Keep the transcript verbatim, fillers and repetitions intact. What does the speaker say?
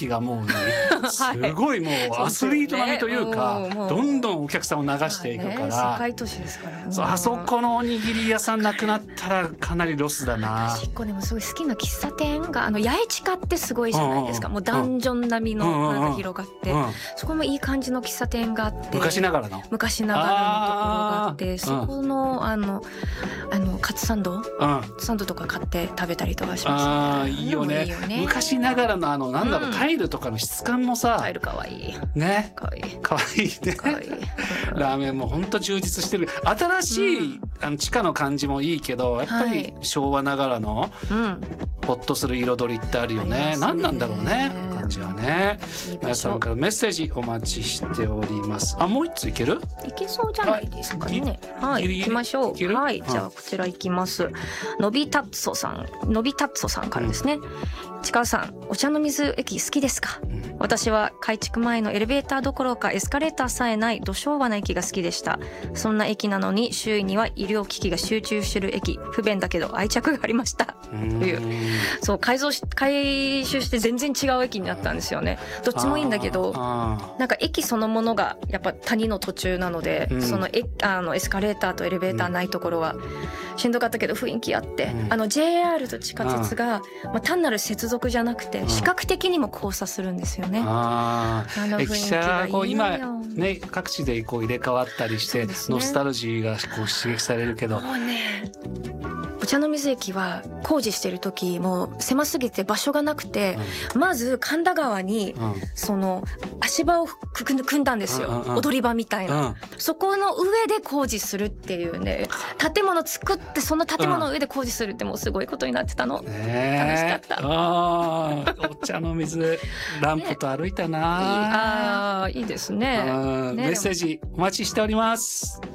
気がもうね、 はいすごいもうアスリート並みというか、 そうですねうんもうどんどんお客さんを流していくかね、世ら、 界都市ですからね。 そうあそこのおにぎり屋さんなくなったらかなりロスだな。 端っこでもすごい好きな喫茶店があの八重地下ってすごいじゃないですか、 うんうんもうダンジョン並みのうんうんなんか広がって、 うんそこもいい感じの喫茶店があって、 昔ながらの、 昔ながらのところがあってあーそこのあのあのカツサンドうんサンドとか買って食べたりとかしますね。 あーいいよねいいよね。 昔ながらのあのなんだろう、 うんタイルとかの質感もさタイルかわいいねかわいいかわいいねかわいいラーメンも本当充実してる。新しい、 うんあの地下の感じもいいけどやっぱり昭和ながらのうんホッとする彩りってあるよね。 ありますね何なんだろうね感じはね。 いい場皆さん所からメッセージお待ちしております。あ、もう一ついける？ いけそうじゃないですかね。はい、 ギリギリ行きましょいけるう。はい、 うんじゃあこちら行きます。のびたっそさん、のびたっそさんからですね。ちかさん、お茶の水駅好きですか？ うん私は改築前のエレベーターどころかエスカレーターさえない土昭和な駅が好きでした。そんな駅なのに周囲には医療機器が集中してる駅、不便だけど愛着がありました。 うーんというそう改造し改修して全然違う駅になったんですよね。どっちもいいんだけど。 あなんか駅そのものがやっぱ谷の途中なので、 うんそのえあのエスカレーターとエレベーターないところはしんどかったけど雰囲気あって、 うんあの ジェイアール と地下鉄が、まあ、単なる接続じゃなくてうん視覚的にも交差するんですよね。 ーああの雰囲気ー駅舎がいいのよがこう今ね各地でこう入れ替わったりして、 そうですねノスタルジーがこう刺激されるけど、 もうねお茶の水駅は工事してる時もう狭すぎて場所がなくて、まず神田川にうんうんその足場をくく組んだんですよ、 うんうんうん踊り場みたいな、 うんそこの上で工事するっていうね、建物作ってその建物の上で工事するってもうすごいことになってたの。 ねえ楽しかったあーお茶の水ランプと歩いたな、 ああいいですね。 うんねメッセージお待ちしております。